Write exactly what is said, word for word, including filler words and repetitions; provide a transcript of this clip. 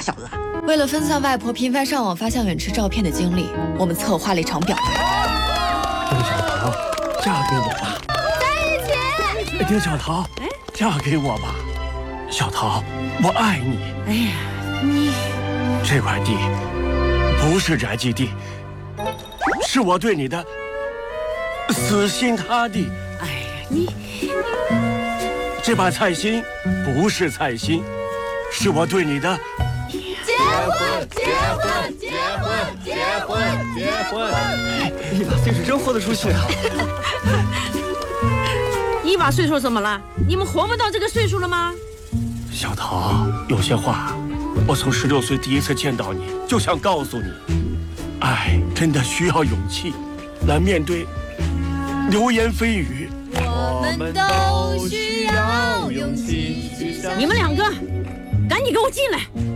傻小子。 为了分散外婆频繁上网发向远池照片的精力，我们策划了一场表白。 丁小桃，嫁给我吧！ 在一起。 丁小桃，哎，嫁给我吧！小桃，我爱你。 哎呀，你这块地不是宅基地，是我对你的死心塌地。 哎呀，你这把菜心不是菜心，是我对你的。 结婚，结婚，结婚，结婚，结婚！ 你把岁数真豁得出去啊！ 一把岁数怎么了？你们活不到这个岁数了吗？ 小桃，有些话，我从十六岁第一次见到你就想告诉你，爱真的需要勇气，来面对流言蜚语。 我们都需要勇气去相信。 你们两个，赶紧给我进来！